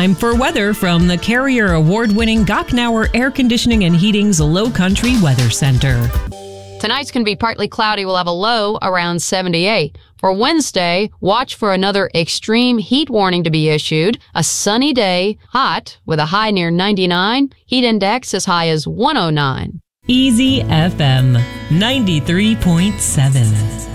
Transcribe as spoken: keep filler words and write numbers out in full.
time for weather from the Carrier Award-winning Gochnauer Air Conditioning and Heating's Low Country Weather Center. Tonight's going to be partly cloudy. We'll have a low around seventy-eight. For Wednesday, watch for another extreme heat warning to be issued. A sunny day, hot, with a high near ninety-nine. Heat index as high as one oh nine. Easy F M ninety-three point seven.